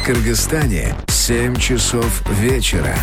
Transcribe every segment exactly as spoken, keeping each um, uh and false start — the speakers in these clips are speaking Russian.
В Кыргызстане семь часов вечера.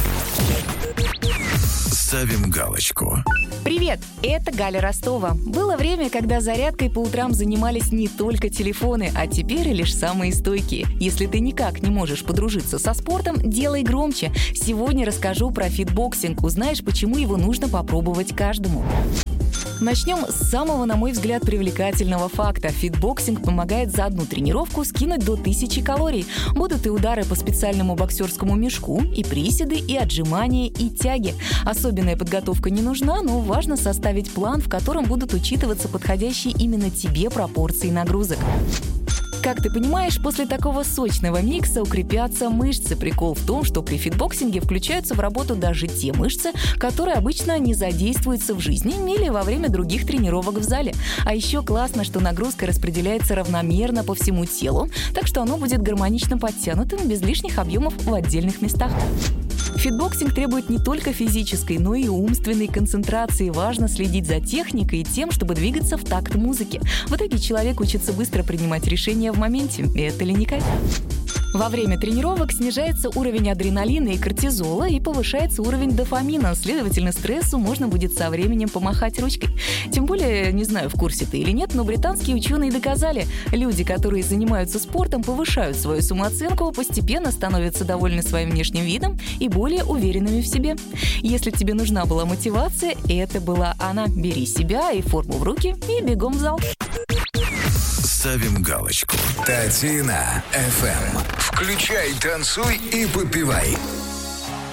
Ставим галочку. Привет, это Галя Ростова. Было время, когда зарядкой по утрам занимались не только телефоны, а теперь и лишь самые стойкие. Если ты никак не можешь подружиться со спортом, делай громче. Сегодня расскажу про фитбоксинг. Узнаешь, почему его нужно попробовать каждому. Начнем с самого, на мой взгляд, привлекательного факта. Фитбоксинг помогает за одну тренировку скинуть до тысячи калорий. Будут и удары по специальному боксерскому мешку, и приседы, и отжимания, и тяги. Особенная подготовка не нужна, но важно составить план, в котором будут учитываться подходящие именно тебе пропорции нагрузок. Как ты понимаешь, после такого сочного микса укрепятся мышцы. Прикол в том, что при фитбоксинге включаются в работу даже те мышцы, которые обычно не задействуются в жизни или во время других тренировок в зале. А еще классно, что нагрузка распределяется равномерно по всему телу, так что оно будет гармонично подтянутым, без лишних объемов в отдельных местах. Фитбоксинг требует не только физической, но и умственной концентрации. Важно следить за техникой и тем, чтобы двигаться в такт музыки. В итоге человек учится быстро принимать решения в моменте. И это ли не кайф? Во время тренировок снижается уровень адреналина и кортизола и повышается уровень дофамина. Следовательно, стрессу можно будет со временем помахать ручкой. Тем более, не знаю, в курсе ты или нет, но британские ученые доказали, люди, которые занимаются спортом, повышают свою самооценку, постепенно становятся довольны своим внешним видом и более уверенными в себе. Если тебе нужна была мотивация, это была она. Бери себя и форму в руки и бегом в зал. Ставим галочку. Татина эф эм. Включай, танцуй и попивай.